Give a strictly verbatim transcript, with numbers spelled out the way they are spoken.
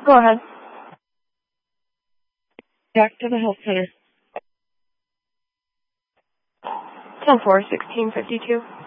Go ahead. Back to the health center. ten four, sixteen fifty-two.